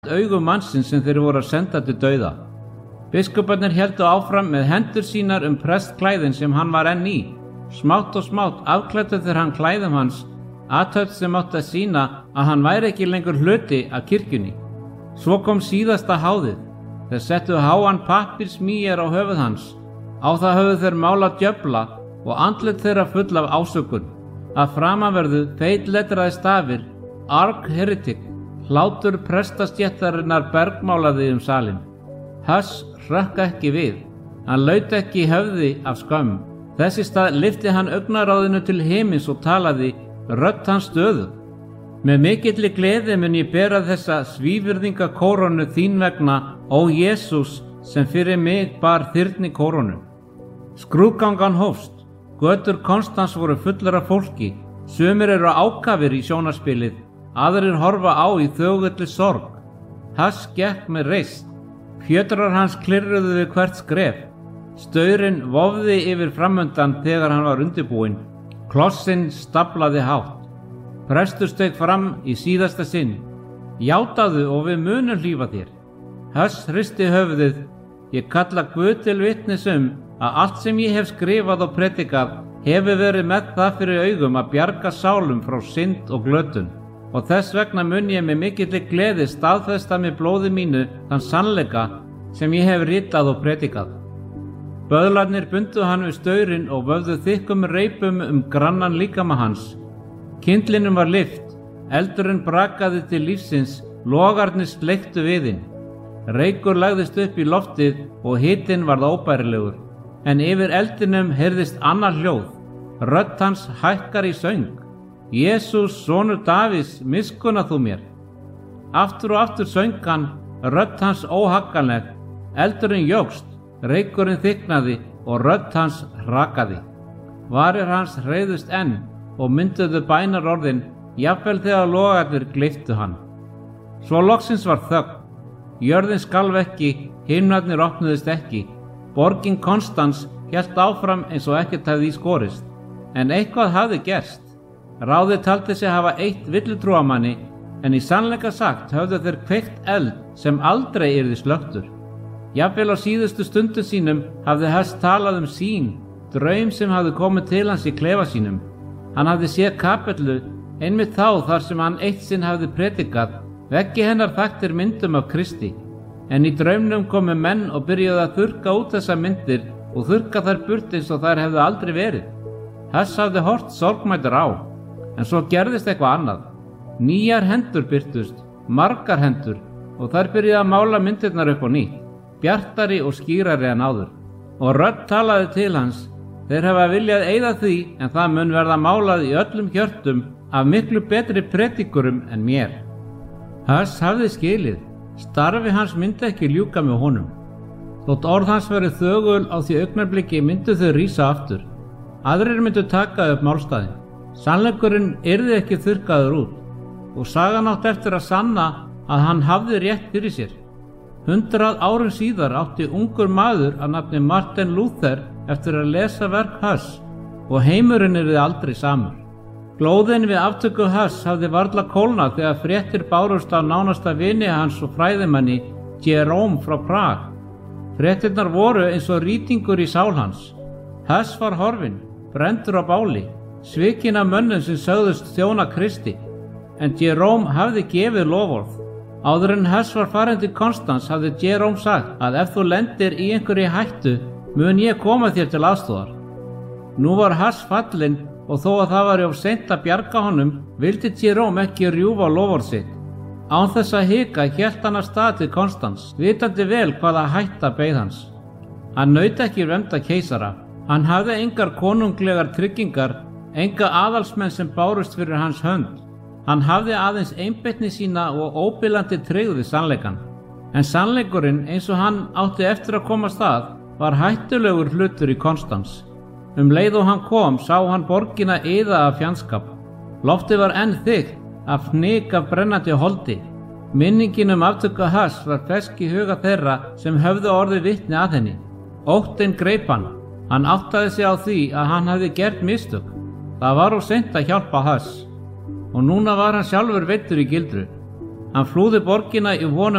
augum mannsins sem þeir voru að senda til dauða. Biskuparnir héldu áfram með hendur sínar prestklæðin sem hann var enn í. Smátt og smátt afklæddu þeir hann klæðum hans, athöfn sem átti að sýna að hann væri ekki lengur hluti af kirkjunni. Svo kom síðasta háðið. Þeir settu háan pappírsmýjar á höfuð hans. Á það höfðu þeir málað djöfla og andlit þeirra full af ásökun. Að framanverðu feitletraði stafir, Arg Heretic, hlátur prestastjættarinnar bergmálaði salinn. Huss hrökk ekki við. Hann laut ekki höfði af skömm. Þess í stað lyfti hann augnaráðinu til himins og talaði, rödd hans stöðug. Með mikilli gleði mun ég bera þessa svívirðingakórónu þín vegna, ó Jesús, sem fyrir mig bar þyrni kórónu. Skrúðgangan hófst. Götur Konstans voru fullar af fólki. Sumir eru ákafir í sjónarspilið, aðrir horfa á í þögulli sorg. Huss gekk með reisn. Fjötrar hans klirruðu við hvert skref. Staurinn vofði yfir framundan þegar hann var undirbúinn. Klossinn staflaði hátt. Prestur steig fram í síðasta sinn. Játaðu og við munum hlífa þér. Huss hristi höfuðið. Ég kalla Guð til vitnis að allt sem ég hef skrifað og predikað hefur verið með það fyrir augum að bjarga sálum frá synd og glötun. Og þess vegna mun ég með mikilli gleði staðfesta með blóði mínu þann sannleika sem ég hef ritað og predikað. Böðlarnir bundu hann við staurinn og vöfðu þykkum reipum grannan líkama hans. Kyndlinum var lyft, eldurinn brakaði til lífsins, logarnir sleiktu viðinn. Reykur lagðist upp í loftið og hitinn varð óbærilegur. En yfir eldinum heyrðist annar hljóð. Rödd hans hækkar í söng. Jesús, sonur Davíðs, miskunna þú mér. Aftur og aftur söng hann, rödd hans óhagganleg. Eldurinn jókst, reykurinn þykknaði og rödd hans hrakaði. Varir hans hreyðust enn og mynduðu bænarorðin, jafnvel þegar logarnir gleyptu hann. Svo loksins var þögn. Jörðin skalf ekki, himnarnir opnuðust ekki. Borgin Konstans hélt áfram eins og ekkert hefði í skorist. En eitthvað hafði gerst. Ráðið taldi sig hafa eitt villutrúamanni, en í sannleika sagt höfðu þeir kveikt eld sem aldrei yrði slökktur. Jafnvel á síðustu stundu sínum hafði Huss talað sýn, draum sem hafði komið til hans í klefa sínum. Hann hafði séð kapellu, einmitt þá þar sem hann eitt sinn hafði predikað, veggi hennar þekktir myndum af Kristi. En í draumnum komu menn og byrjuðu að þurrka út þessar myndir og þurrka þær burt eins og þær hefðu aldrei verið. Huss hafði hort sorgmætur á, en svo gerðist eitthvað annað. Nýjar hendur birtust, margar hendur, og þær byrjuðu að mála myndirnar upp á nýtt, bjartari og skýrari en áður. Og rödd talaði til hans, þeir hafa viljað eyða því, en það mun verða málað í öllum hjörtum af miklu betri predikurum en mér. Huss hafði skilið. Starfi hans myndi ekki ljúka með honum. Þótt orð hans verið þögul á því augnablikki myndu þau rísa aftur. Aðrir myndu taka upp málstaðinn. Sannleikurinn yrði ekki þurrkaður út og sagan átti eftir að sanna að hann hafði rétt fyrir sér. 100 árum síðar átti ungur maður að nafni Martin Luther eftir að lesa verk Huss og heimurinn yrði aldrei samur. Glóðin við aftöku Huss hafði varla kólnað þegar fréttir bárust af nánasta vini hans og fræðimanni Jerome frá Prag. Fréttirnar voru eins og rýtingur í sál hans. Huss var horfinn, brenndur á báli, svikinn af mönnum sem sögðust þjóna Kristi. En Jerome hafði gefið loforð. Áður en Huss var farin til Konstans hafði Jerome sagt að ef þú lendir í einhverju hættu mun ég koma þér til aðstoðar. Nú var Huss fallinn og þó að það var of seint að bjarga honum, vildi Jerome ekki rjúfa loforð sitt. Án þess að hika hélt hann af stað til Konstans, vitandi vel hvaða hætta beið hans. Hann naut ekki verndar keisara. Hann hafði engar konunglegar tryggingar, enga aðalsmenn sem bárust fyrir hans hönd. Hann hafði aðeins einbeitni sína og óbilandi tryggð við sannleikann. En sannleikurinn, eins og hann átti eftir að koma stað, var hættulegur hlutur í Konstans. Leið og hann kom sá hann borgina iða af fjandskap. Loftið var enn þykkt af fnyk af brennandi holdi. Minningin aftöku Huss var fersk í huga þeirra sem höfðu orðið vitni að henni. Óttinn greip hann. Hann áttaði sig á því að hann hafði gert mistök. Það var of seint að hjálpa Huss. Og núna var hann sjálfur veiddur í gildru. Hann flúði borgina í von